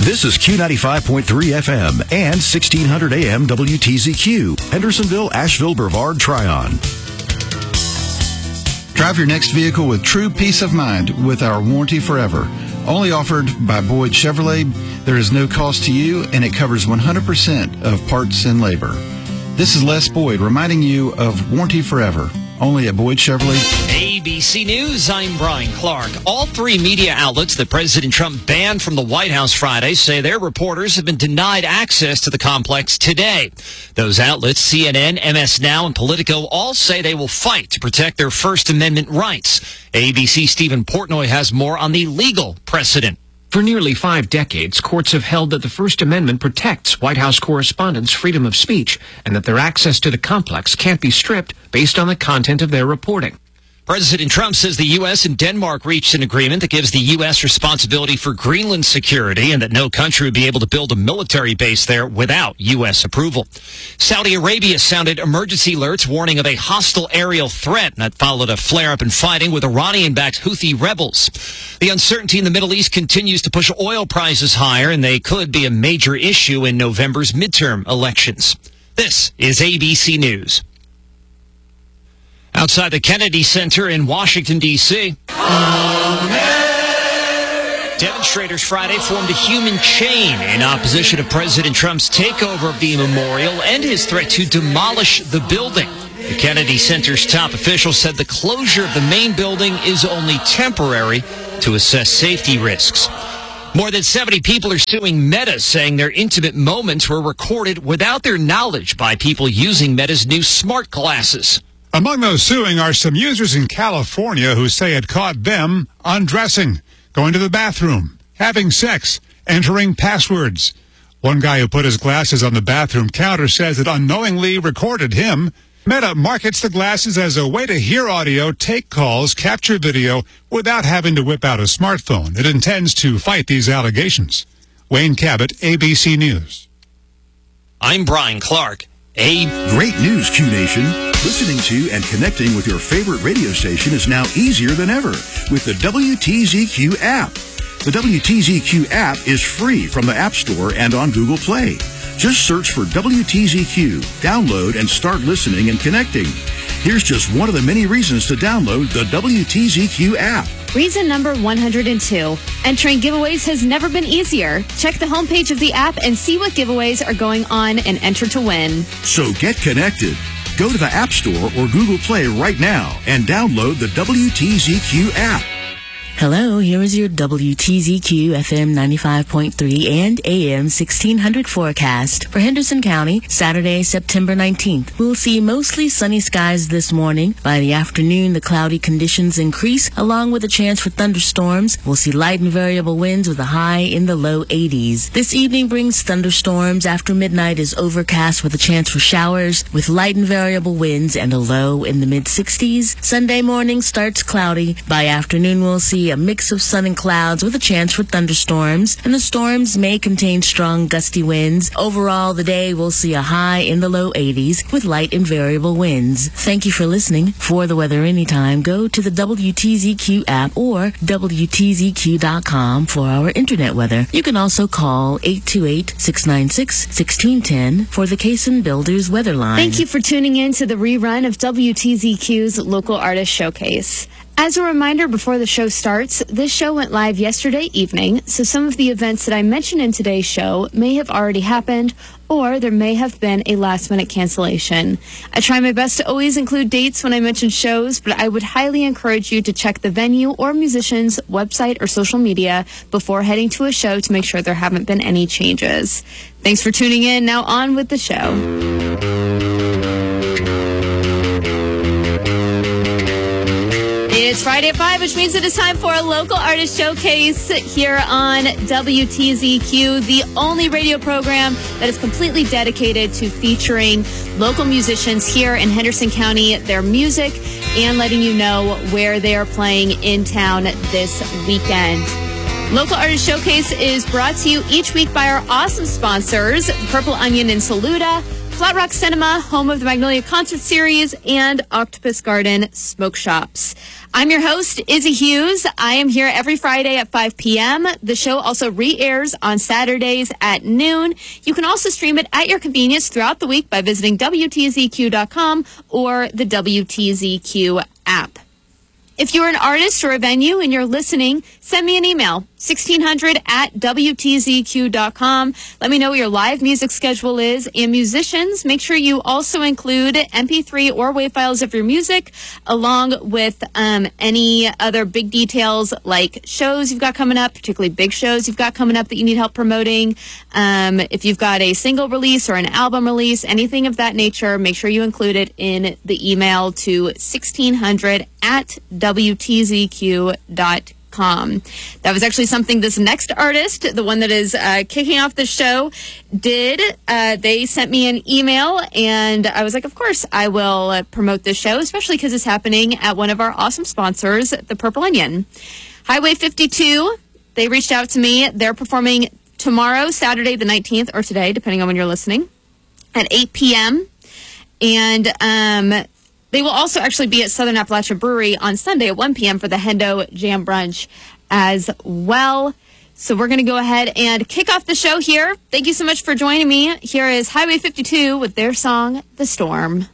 This is Q95.3 FM and 1600 AM WTZQ, Hendersonville, Asheville, Brevard, Tryon. Drive your next vehicle with true peace of mind with our warranty forever. Only offered by Boyd Chevrolet, there is no cost to you, and it covers 100% of parts and labor. This is Les Boyd reminding you of warranty forever. Only at Boyd Chevrolet. ABC News, I'm Brian Clark. All three media outlets that President Trump banned from the White House Friday say their reporters have been denied access to the complex today. Those outlets, CNN, MS Now, and Politico, all say they will fight to protect their First Amendment rights. ABC's Stephen Portnoy has more on the legal precedent. For nearly 5 decades, courts have held that the First Amendment protects White House correspondents' freedom of speech and that their access to the complex can't be stripped based on the content of their reporting. President Trump says the U.S. and Denmark reached an agreement that gives the U.S. responsibility for Greenland security and that no country would be able to build a military base there without U.S. approval. Saudi Arabia sounded emergency alerts warning of a hostile aerial threat, and that followed a flare-up in fighting with Iranian-backed Houthi rebels. The uncertainty in the Middle East continues to push oil prices higher, and they could be a major issue in November's midterm elections. This is ABC News. Outside the Kennedy Center in Washington, D.C., demonstrators Friday formed a human chain in opposition to President Trump's takeover of the memorial and his threat to demolish the building. The Kennedy Center's top official said the closure of the main building is only temporary to assess safety risks. More than 70 people are suing Meta, saying their intimate moments were recorded without their knowledge by people using Meta's new smart glasses. Among those suing are some users in California who say it caught them undressing, going to the bathroom, having sex, entering passwords. One guy who put his glasses on the bathroom counter says it unknowingly recorded him. Meta markets the glasses as a way to hear audio, take calls, capture video without having to whip out a smartphone. It intends to fight these allegations. Wayne Cabot, ABC News. I'm Brian Clark. Great news, Q Nation. Listening to and connecting with your favorite radio station is now easier than ever with the WTZQ app. The WTZQ app is free from the App Store and on Google Play. Just search for WTZQ, download, and start listening and connecting. Here's just one of the many reasons to download the WTZQ app. Reason number 102. Entering giveaways has never been easier. Check the homepage of the app and see what giveaways are going on and enter to win. So get connected. Go to the App Store or Google Play right now and download the WTZQ app. Hello, here is your WTZQ FM 95.3 and AM 1600 forecast for Henderson County, Saturday, September 19th. We'll see mostly sunny skies this morning. By the afternoon, the cloudy conditions increase, along with a chance for thunderstorms. We'll see light and variable winds with a high in the low 80s. This evening brings thunderstorms. After midnight is overcast with a chance for showers, with light and variable winds and a low in the mid-60s. Sunday morning starts cloudy. By afternoon, we'll see a mix of sun and clouds with a chance for thunderstorms, and the storms may contain strong gusty winds. Overall, the day will see a high in the low 80s with light and variable winds. Thank you for listening. For the weather anytime, go to the WTZQ app or WTZQ.com for our internet weather. You can also call 828-696-1610 for the Cason Builders weather line. Thank you for tuning in to the rerun of WTZQ's Local Artist Showcase. As a reminder, before the show starts, this show went live yesterday evening, so some of the events that I mentioned in today's show may have already happened, or there may have been a last-minute cancellation. I try my best to always include dates when I mention shows, but I would highly encourage you to check the venue or musician's website or social media before heading to a show to make sure there haven't been any changes. Thanks for tuning in. Now on with the show. It's Friday at 5, which means it is time for a Local Artist Showcase here on WTZQ, the only radio program that is completely dedicated to featuring local musicians here in Henderson County, their music, and letting you know where they are playing in town this weekend. Local Artist Showcase is brought to you each week by our awesome sponsors, Purple Onion in Saluda, Flat Rock Cinema, home of the Magnolia Concert Series, and Octopus Garden Smoke Shops. I'm your host, Izzy Hughes. I am here every Friday at 5 p.m. The show also re-airs on Saturdays at noon. You can also stream it at your convenience throughout the week by visiting WTZQ.com or the WTZQ app. If you're an artist or a venue and you're listening, send me an email, 1600@WTZQ.com. Let me know what your live music schedule is. And musicians, make sure you also include MP3 or WAV files of your music, along with any other big details like shows you've got coming up, particularly big shows you've got coming up that you need help promoting. If you've got a single release or an album release, anything of that nature, make sure you include it in the email to 1600@WTZQ.com. That was actually something this next artist, the one that is kicking off the show, did. They sent me an email, and I was like, of course, I will promote this show, especially because it's happening at one of our awesome sponsors, the Purple Onion. Highway 52, they reached out to me. They're performing tomorrow, Saturday the 19th, or today, depending on when you're listening, at 8 p.m., and they will also actually be at Southern Appalachia Brewery on Sunday at 1 p.m. for the Hendo Jam Brunch as well. So we're going to go ahead and kick off the show here. Thank you so much for joining me. Here is Highway 52 with their song, The Storm.